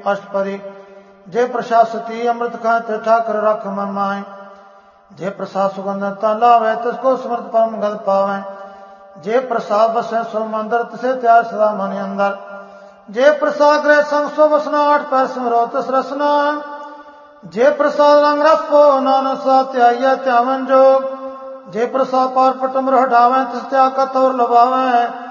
अष्टपदी। जे प्रसाद सती अमृत खाए ते ठाकर रख मन माए। जे प्रसाद सुगंध ता लावे तिसको समृत परम गद पावे। जे प्रसाद बसे सो मंदिर तिसे त्याग सदा मन अंदर। जे प्रसाद ग्रह संग सो बसना आठ पैर सिमरो तिस रसना। जे प्रसाद रंग रस पो नानक सा त्याइया त्यावन जोग। जे प्रसाद पार पटम हटावे तिस त्याग का तौर लबावे।